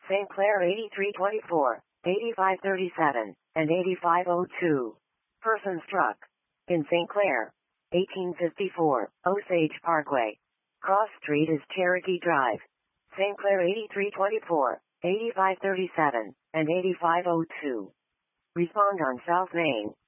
St. Clair 8324, 8537, and 8502. Person struck. In St. Clair. 1854, Osage Parkway. Cross Street is Cherokee Drive. St. Clair 8324, 8537, and 8502. Respond on South Main.